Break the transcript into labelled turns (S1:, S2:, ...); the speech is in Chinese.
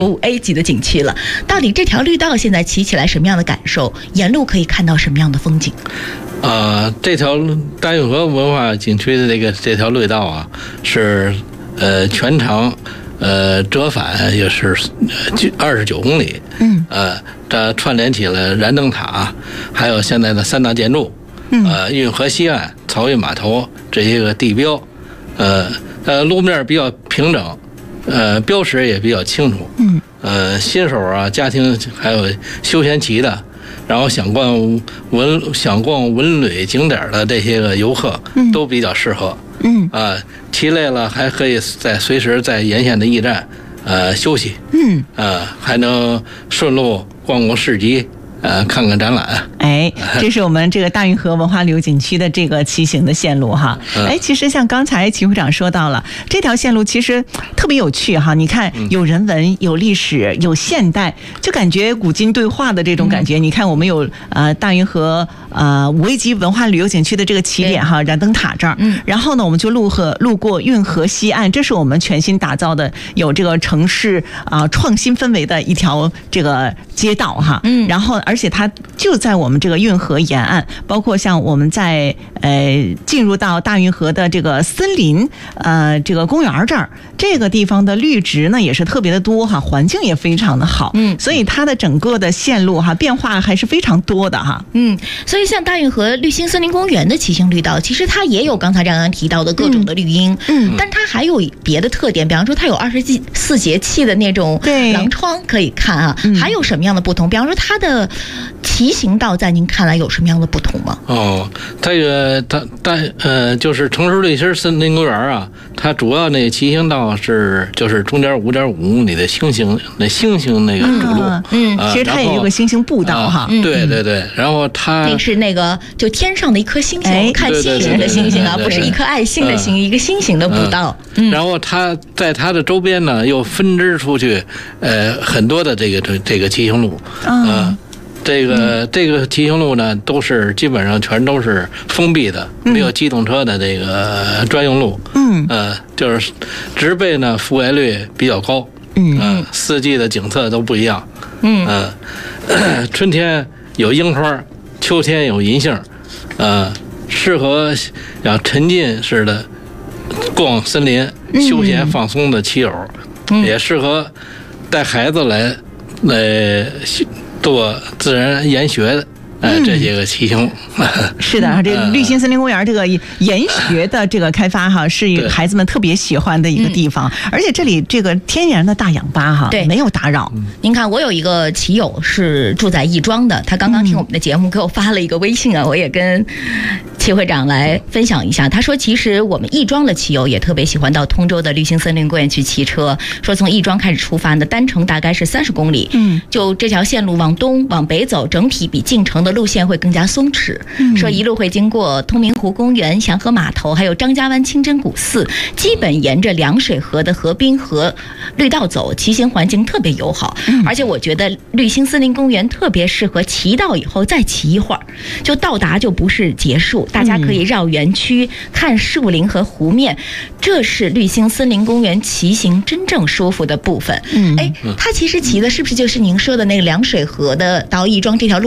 S1: 5A 级的景区了。到底这条绿道现在骑起来什么样的感受？沿路可以看到什么样的风景？
S2: 这条大运河文化景区的这条绿道啊，是全长折返也是29公里。这串联起了燃灯塔，还有现在的3大建筑，运河西岸、漕运码头这些个地标，路面比较平整，标识也比较清楚。新手啊、家庭还有休闲骑的，然后想逛文旅景点的这些个游客都比较适合。骑累了还可以随时在沿线的驿站休息。还能顺路逛逛市集，看看展览。
S3: 这是我们这个大运河文化旅游景区的这个骑行的线路哈。其实像刚才齐会长说到了，这条线路其实特别有趣哈。你看，有人文、有历史、有现代，就感觉古今对话的这种感觉。你看，我们有大运河5A级文化旅游景区的这个起点哈，燃灯塔这儿。然后呢，我们就路过运河西岸，这是我们全新打造的有这个城市创新氛围的一条这个街道哈。然后而且它就在我们这个运河沿岸，包括像我们在进入到大运河的这个森林这个公园这儿，这个地方的绿植呢也是特别的多哈，环境也非常的好。所以它的整个的线路哈变化还是非常多的哈。
S1: 所以像大运河绿心森林公园的骑行绿道，其实它也有刚才刚刚提到的各种的绿荫，但它还有别的特点，比方说它有24节气的那种廊窗可以看啊。还有什么样的不同？比方说它的骑行道在您看来有什么样的不同吗？
S2: 就是城市绿心森林公园啊，它主要那骑行道就是中间5.5公里的星星那个主路。
S3: 其实它也有个星星步道哈。
S2: 对，然后它
S1: 那是那个就天上的一颗星星，看星星的星星啊，不是一颗爱心的星，一个星星的步道。
S2: 然后它在它的周边呢又分支出去很多的这个骑行路。这个骑行路呢，基本上全都是封闭的，没有机动车的这个专用路。就是植被呢覆盖率比较高。四季的景色都不一样。春天有樱花，秋天有银杏，适合像沉浸式的逛森林、休闲放松的骑友，也适合带孩子来做自然研学的这些个骑行。
S3: 是的，这绿心森林公园这个研学的这个开发哈，是孩子们特别喜欢的一个地方。而且这里这个天然的大氧吧哈，没有打扰。
S1: 您看，我有一个骑友是住在亦庄的，他刚刚听我们的节目，给我发了一个微信啊，我也跟齐会长来分享一下。他说，其实我们亦庄的骑友也特别喜欢到通州的绿心森林公园去骑车。说从亦庄开始出发呢，单程大概是30公里。就这条线路往东往北走，整体比进城的路线会更加松弛。说一路会经过通明湖公园、祥和码头，还有张家湾清真古寺，基本沿着凉水河的河滨和绿道走，骑行环境特别友好。而且我觉得绿心森林公园特别适合骑到以后再骑一会儿，就到达就不是结束，大家可以绕园区看树林和湖面，这是绿心森林公园骑行真正舒服的部分。它其实骑的是不是就是您说的那个凉水河的到亦庄这条路